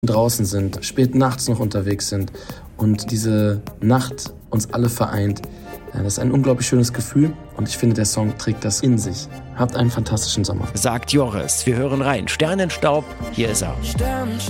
draußen sind, spät nachts noch unterwegs sind und diese Nacht uns alle vereint. Ja, das ist ein unglaublich schönes Gefühl und ich finde, der Song trägt das in sich. Habt einen fantastischen Sommer. Sagt Joris. Wir hören rein. Sternenstaub, hier ist er. Sternenstaub.